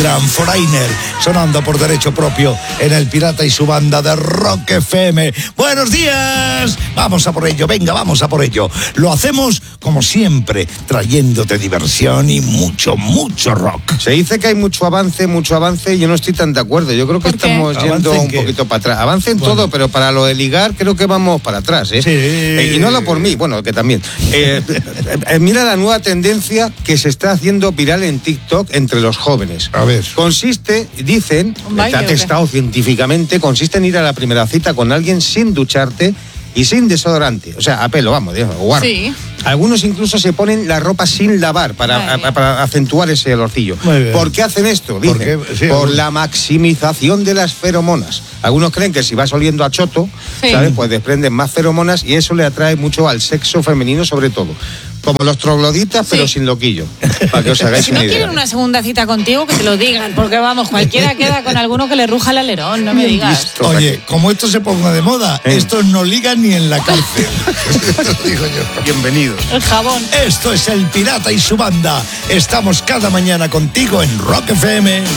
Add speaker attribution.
Speaker 1: gran Foreigner, sonando por derecho propio en El Pirata y su banda de Rock FM. ¡Buenos días! Vamos a por ello, venga, vamos a por ello. Lo hacemos como siempre, trayéndote diversión y mucho, mucho rock.
Speaker 2: Se dice que hay mucho avance, y yo no estoy tan de acuerdo. Yo creo que estamos yendo un poquito para atrás. Avance en todo, pero para lo de ligar creo que vamos para atrás, ¿eh?
Speaker 1: Sí.
Speaker 2: Y no lo por mí, bueno, que también. Mira la nueva tendencia que se está haciendo viral en TikTok entre los jóvenes.
Speaker 1: A ver.
Speaker 2: Consiste, dicen, está testado científicamente, consiste en ir a la primera cita con alguien sin ducharte y sin desodorante. O sea, a pelo, vamos, guarro. Sí. Algunos incluso se ponen la ropa sin lavar para acentuar ese olorcillo. ¿Por qué hacen esto? Dicen, por la maximización de las feromonas. Algunos creen que si vas oliendo a choto, ¿sabes? Pues desprenden más feromonas y eso le atrae mucho al sexo femenino sobre todo. Como los trogloditas, pero sin loquillo. Para que os hagáis una idea.
Speaker 3: Si no quieren una segunda cita contigo, que te lo digan. Porque vamos, cualquiera queda con alguno que le ruja el alerón, no me digas.
Speaker 1: Oye, como esto se ponga de moda, estos no ligan ni en la cárcel. Digo yo.
Speaker 2: Bienvenidos.
Speaker 3: El jabón.
Speaker 1: Esto es El Pirata y su banda. Estamos cada mañana contigo en Rock FM.